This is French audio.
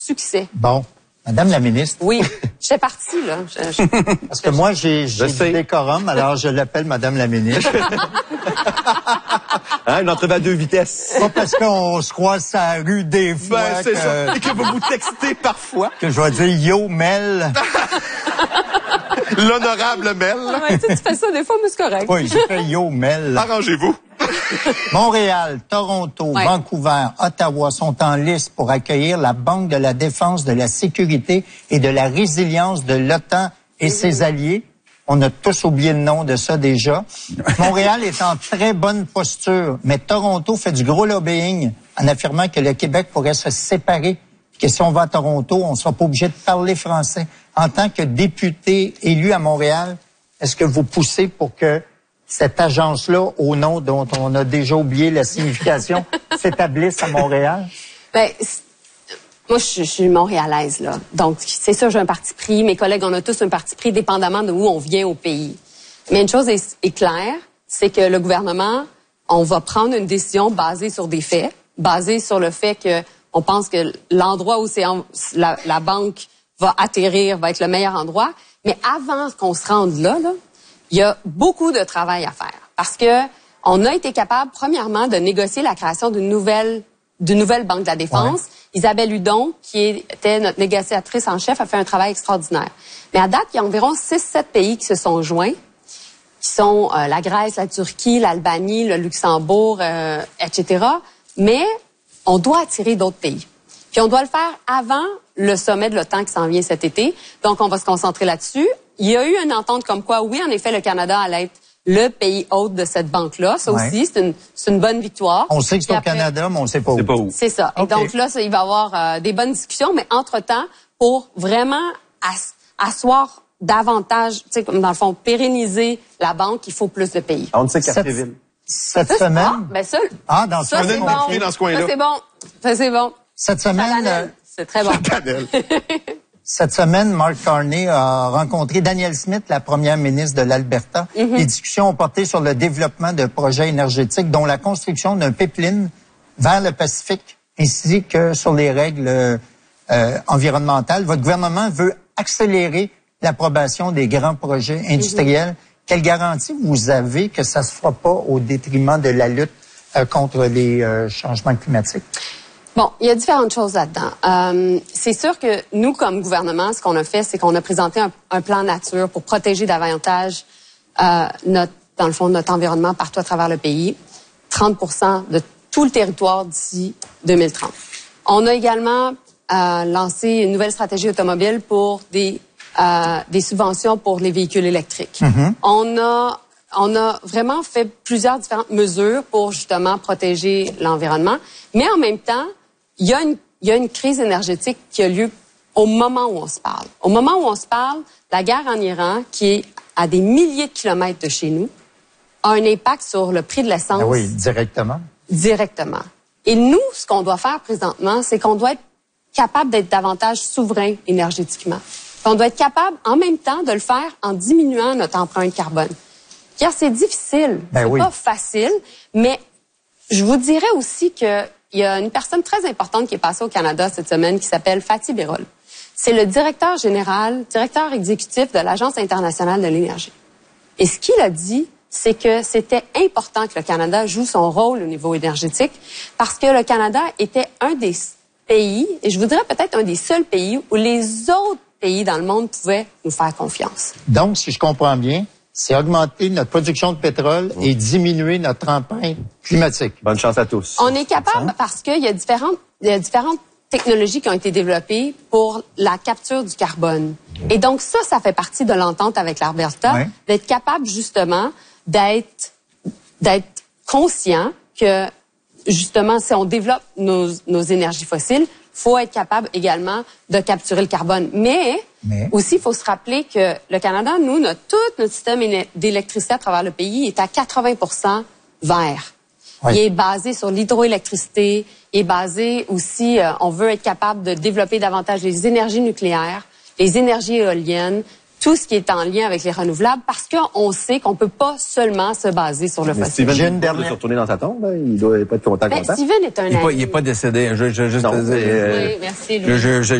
succès. Bon. Madame la ministre. Oui, j'étais partie, là. Parce que moi, j'ai du décorum, alors je l'appelle Madame la ministre. Une entrevue à 2 vitesses. Pas parce qu'on se croise sur la rue des fois c'est ça. Et que vous vous textez parfois. que je vais dire « Yo, Mel ». L'honorable Mel. Ouais, tu fais ça des fois, mais c'est correct. Oui, j'ai fait « Yo, Mel ». Arrangez-vous. Montréal, Toronto, Vancouver, Ottawa sont en liste pour accueillir la Banque de la défense, de la sécurité et de la résilience de l'OTAN et ses alliés. On a tous oublié le nom de ça déjà. Montréal est en très bonne posture, mais Toronto fait du gros lobbying en affirmant que le Québec pourrait se séparer, que si on va à Toronto, on ne sera pas obligé de parler français. En tant que député élu à Montréal, est-ce que vous poussez pour que cette agence-là, au nom dont on a déjà oublié la signification, s'établisse à Montréal? Ben, moi, je suis montréalaise, là. Donc, c'est sûr, j'ai un parti pris. Mes collègues, on a tous un parti pris, dépendamment de où on vient au pays. Mais une chose est claire, c'est que le gouvernement, on va prendre une décision basée sur des faits, basée sur le fait que on pense que l'endroit où la banque va atterrir va être le meilleur endroit. Mais avant qu'on se rende là, il y a beaucoup de travail à faire. Parce que on a été capable, premièrement, de négocier la création d'une nouvelle banque de la défense. Ouais. Isabelle Hudon, qui était notre négociatrice en chef, a fait un travail extraordinaire. Mais à date, il y a environ 6-7 pays qui se sont joints, qui sont la Grèce, la Turquie, l'Albanie, le Luxembourg, etc. Mais on doit attirer d'autres pays. Puis on doit le faire avant le sommet de l'OTAN qui s'en vient cet été. Donc, on va se concentrer là-dessus. Il y a eu une entente comme quoi, oui, en effet, le Canada allait être le pays hôte de cette banque-là. Ça aussi, c'est une bonne victoire. On sait que c'est au Canada, mais on ne sait pas où. C'est ça. Okay. Et donc là, il va y avoir des bonnes discussions, mais entre-temps, pour vraiment asseoir davantage, tu sais, comme dans le fond, pérenniser la banque, il faut plus de pays. On sait Cartierville. Cette semaine? Ben ça, dans ça, c'est bon. Dans ce coin-là. Ça, c'est bon. Ça, c'est bon. Cette semaine... C'est très bon. Cette semaine, Mark Carney a rencontré Danielle Smith, la première ministre de l'Alberta. Les discussions ont porté sur le développement de projets énergétiques, dont la construction d'un pipeline vers le Pacifique, ainsi que sur les règles environnementales. Votre gouvernement veut accélérer l'approbation des grands projets industriels. Quelle garantie vous avez que ça se fera pas au détriment de la lutte contre les changements climatiques? Bon, il y a différentes choses là-dedans. C'est sûr que nous, comme gouvernement, ce qu'on a fait, c'est qu'on a présenté un plan nature pour protéger davantage notre environnement partout à travers le pays. 30% de tout le territoire d'ici 2030. On a également lancé une nouvelle stratégie automobile pour des subventions pour les véhicules électriques. On a vraiment fait plusieurs différentes mesures pour justement protéger l'environnement, mais en même temps, il y a une crise énergétique qui a lieu au moment où on se parle. Au moment où on se parle, la guerre en Iran, qui est à des milliers de kilomètres de chez nous, a un impact sur le prix de l'essence. Oui, directement. Directement. Et nous, ce qu'on doit faire présentement, c'est qu'on doit être capable d'être davantage souverain énergétiquement. On doit être capable, en même temps, de le faire en diminuant notre empreinte carbone. Car c'est difficile, c'est pas facile, mais je vous dirais aussi que il y a une personne très importante qui est passée au Canada cette semaine qui s'appelle Fatih Birol. C'est le directeur exécutif de l'Agence internationale de l'énergie. Et ce qu'il a dit, c'est que c'était important que le Canada joue son rôle au niveau énergétique parce que le Canada était un des pays, et je vous dirais peut-être un des seuls pays où les autres pays dans le monde pouvaient nous faire confiance. Donc, si je comprends bien, c'est augmenter notre production de pétrole et diminuer notre empreinte climatique. Bonne chance à tous. On est capable parce qu'il y a différentes technologies qui ont été développées pour la capture du carbone. Et donc ça fait partie de l'entente avec l'Alberta, d'être capable justement d'être conscient que justement si on développe nos énergies fossiles, faut être capable également de capturer le carbone. Mais aussi, il faut se rappeler que le Canada, nous, tout notre système d'électricité à travers le pays est à 80% vert. Il est basé sur l'hydroélectricité, il est basé aussi, on veut être capable de développer davantage les énergies nucléaires, les énergies éoliennes, tout ce qui est en lien avec les renouvelables parce qu'on sait qu'on peut pas seulement se baser sur le fossile. Steven, j'ai une dernière. De retourner dans sa tombe, hein? Il doit pas être content. Steven est un ami. Il est pas décédé. Non, Oui, merci, Louis.